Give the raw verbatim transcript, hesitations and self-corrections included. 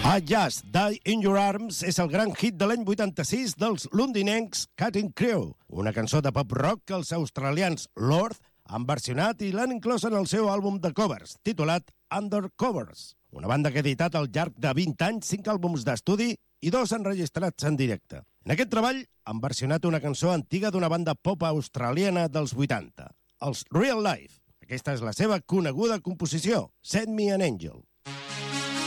A Just Die in Your Arms és el gran hit de l'any vuitanta-sis dels londinencs Cutting Crew, una cançó de pop-rock que els australians Lord han versionat i l'han inclòs en el seu àlbum de covers, titulat Undercovers, una banda que ha editat al llarg de vint anys cinc àlbums d'estudi i dos enregistrats en directe. En aquest treball han versionat una cançó antiga d'una banda pop australiana dels vuitanta, els Real Life. Aquesta és la seva coneguda composició, Send Me an Angel.